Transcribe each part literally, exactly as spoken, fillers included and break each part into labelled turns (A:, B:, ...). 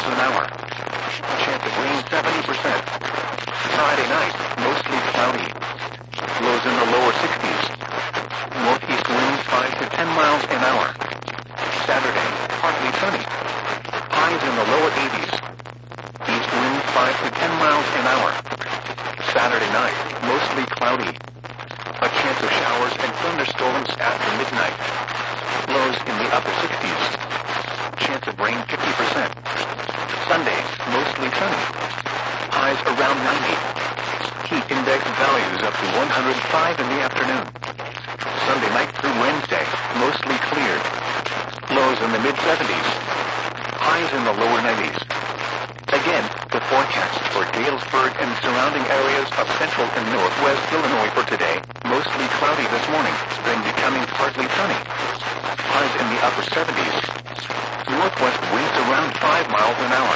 A: miles an hour. Chance of rain seventy percent. Friday night, mostly cloudy. Lows in the lower sixties. Northeast winds five to ten miles an hour. Saturday, partly sunny. Highs in the lower eighties. East winds five to ten miles an hour. Saturday night, mostly cloudy. A chance of showers and thunderstorms after midnight. Lows in the upper sixties. Chance of rain fifty percent. Sunday, mostly sunny. Highs around ninety. Heat index values up to one hundred five in the afternoon. Sunday night through Wednesday, mostly clear. Lows in the mid-seventies. Highs in the lower nineties. Again, the forecast for Galesburg and surrounding areas of central and northwest Illinois for today, mostly cloudy this morning, then becoming partly sunny. Highs in the upper seventies. Northwest winds around five miles an hour.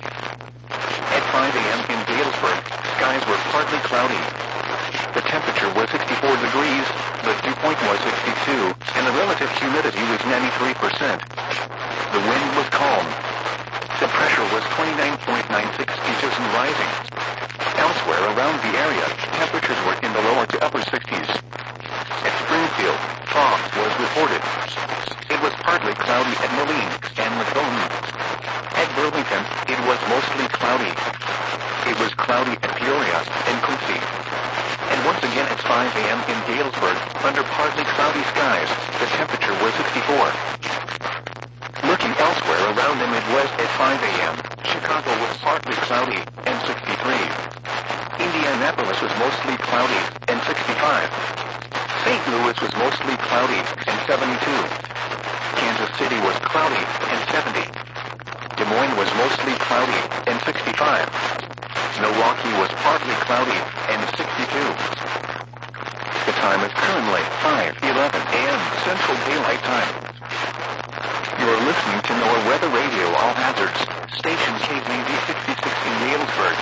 A: At five a.m. in Galesburg, skies were partly cloudy. The temperature was sixty-four degrees, the dew point was sixty-two, and the relative humidity was ninety-three percent. The wind was calm. The pressure was twenty-nine point nine six inches and rising. Elsewhere around the area, temperatures were in the lower to upper sixties. At Springfield, fog was reported. It was partly cloudy at Moline and Macomb. At Burlington, it was mostly cloudy. It was cloudy at Peoria and Quincy. And once again at five a.m. in Galesburg, under partly cloudy skies, the temperature was sixty-four. Looking elsewhere around the Midwest at five a.m., Chicago was partly cloudy and sixty-three. Indianapolis was mostly cloudy and sixty-five. Saint Louis was mostly cloudy and seventy-two. Kansas City was cloudy and seventy. Des Moines was mostly cloudy and sixty-five. Milwaukee was partly cloudy and sixty-two. The time is currently five eleven a.m. Central Daylight Time. You're listening to NOAA Weather Radio All Hazards, station K Z V sixty-six in Galesburg.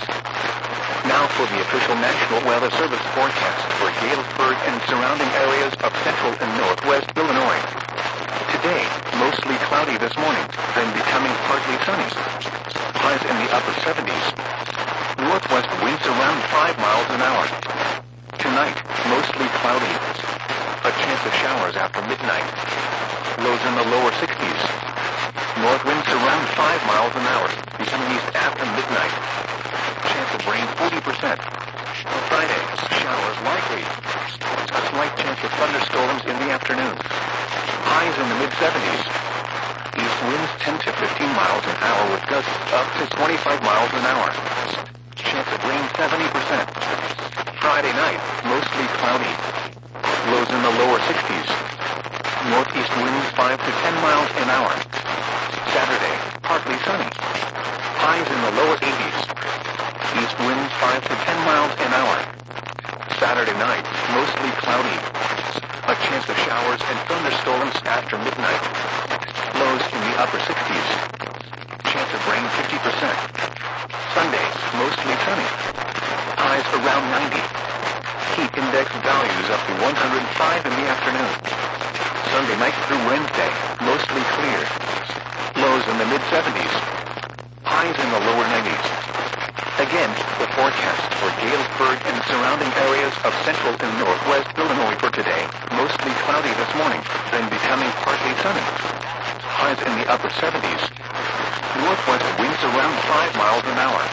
A: Now for the official National Weather Service forecast for Galesburg and surrounding areas of central and northwest Illinois. Today, mostly cloudy this morning, then becoming partly sunny. Highs in the upper seventies. Northwest winds around five miles an hour. Tonight, mostly cloudy. A chance of showers after midnight. Lows in the lower sixties. North winds around five miles an hour, becoming east after midnight. Chance of rain forty percent. Friday, showers likely. A slight chance of thunderstorms in the afternoon. Highs in the mid-seventies. East winds ten to fifteen miles an hour with gusts up to twenty-five miles an hour. Chance of rain seventy percent. Friday night, mostly cloudy. Lows in the lower sixties. Northeast winds five to ten miles an hour. Saturday, partly sunny. Highs in the lower eighties. East winds five to ten miles an hour. Saturday night, mostly cloudy. A chance of showers and thunderstorms after midnight. Lows in the upper sixties. Chance of rain fifty percent. Sunday, mostly sunny. Highs around ninety. Heat index values up to one hundred five in the afternoon. Sunday night through Wednesday, mostly clear. Lows in the mid-seventies. Highs in the lower nineties. Again, the forecast for Galesburg and surrounding areas of central and northwest Illinois for today, mostly cloudy this morning, then becoming partly sunny. Highs in the upper seventies. Northwest winds around five miles an hour.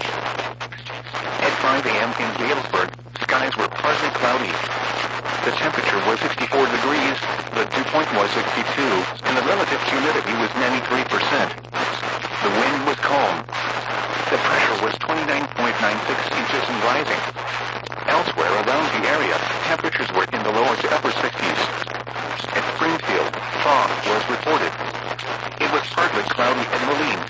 A: At five a.m. in Galesburg, skies were partly cloudy. The temperature was sixty-four degrees, the dew point was sixty-two, and the relative humidity was ninety-three percent. The wind was calm. The pressure was twenty-nine point nine six inches and rising. Elsewhere around the area, temperatures were in the lower to upper sixties. At Springfield, fog was reported. It was partly cloudy at Moline